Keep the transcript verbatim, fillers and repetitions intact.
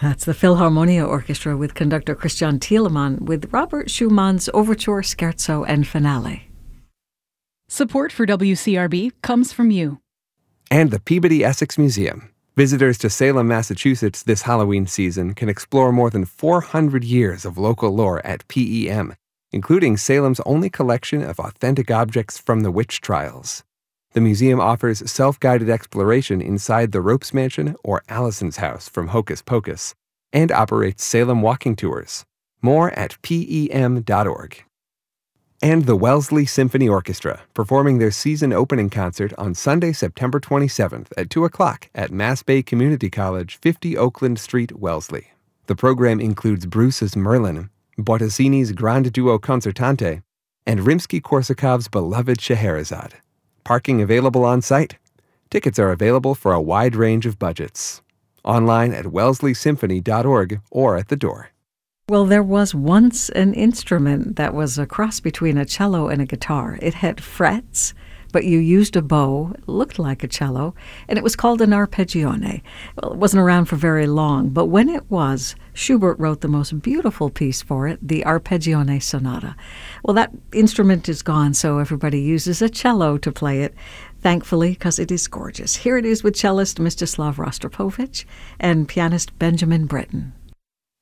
That's the Philharmonia Orchestra with conductor Christian Thielemann with Robert Schumann's Overture, Scherzo, and Finale. Support for W C R B comes from you. And the Peabody Essex Museum. Visitors to Salem, Massachusetts this Halloween season can explore more than four hundred years of local lore at P E M, including Salem's only collection of authentic objects from the witch trials. The museum offers self-guided exploration inside the Ropes Mansion or Allison's house from Hocus Pocus, and operates Salem walking tours. More at P E M dot org. And the Wellesley Symphony Orchestra, performing their season opening concert on Sunday, September twenty-seventh at two o'clock at Mass Bay Community College, fifty Oakland Street, Wellesley. The program includes Bruce's Merlin, Bottesini's Grande Duo Concertante, and Rimsky-Korsakov's beloved Scheherazade. Parking available on site. Tickets are available for a wide range of budgets. Online at wellesley symphony dot org or at the door. Well, there was once an instrument that was a cross between a cello and a guitar. It had frets, but you used a bow. It looked like a cello, and it was called an arpeggione. Well, it wasn't around for very long, but when it was, Schubert wrote the most beautiful piece for it, the Arpeggione Sonata. Well, that instrument is gone, so everybody uses a cello to play it, thankfully, because it is gorgeous. Here it is with cellist Mstislav Rostropovich and pianist Benjamin Britten.